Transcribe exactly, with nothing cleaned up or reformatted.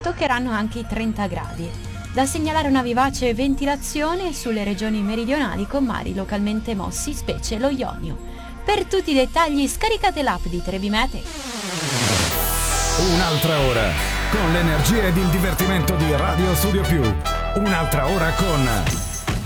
toccheranno anche i trenta gradi. Da segnalare una vivace ventilazione sulle regioni meridionali con mari localmente mossi, specie lo Ionio. Per tutti i dettagli scaricate l'app di Trebi Meteo. Un'altra ora con l'energia ed il divertimento di Radio Studio Più. Un'altra ora con